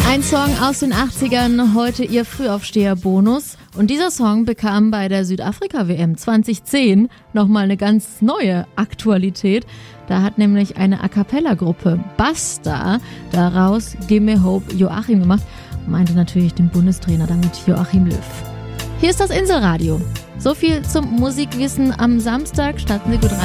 Ein Song aus den 80ern, heute ihr Frühaufsteher-Bonus. Und dieser Song bekam bei der Südafrika-WM 2010 nochmal eine ganz neue Aktualität. Da hat nämlich eine A-Cappella-Gruppe, Basta, daraus Gimme Hope Joachim gemacht. Meinte natürlich den Bundestrainer damit, Joachim Löw. Hier ist das Inselradio. So viel zum Musikwissen am Samstag. Starten Sie gut rein.